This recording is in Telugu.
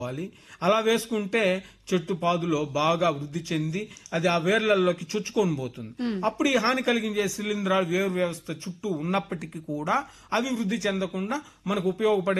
అలా వేసుకుంటే చెట్టు పాదులో బాగా వృద్ధి చెంది అది ఆ వేర్లలోకి చొచ్చుకొని పోతుంది. అప్పుడు ఈ హాని కలిగించే శిలీంధ్రాలు వేరు వ్యవస్థ చుట్టూ ఉన్నప్పటికీ కూడా అవి వృద్ధి చెందకుండా మనకు ఉపయోగపడే